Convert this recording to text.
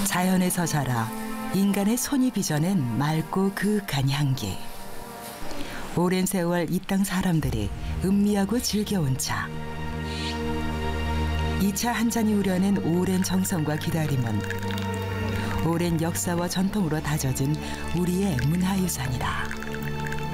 자연에서 자라 인간의 손이 빚어낸 맑고 그윽한 향기. 오랜 세월 이 땅 사람들이 음미하고 즐겨온 차. 이 차 한 잔이 우려낸 오랜 정성과 기다림은 오랜 역사와 전통으로 다져진 우리의 문화유산이다.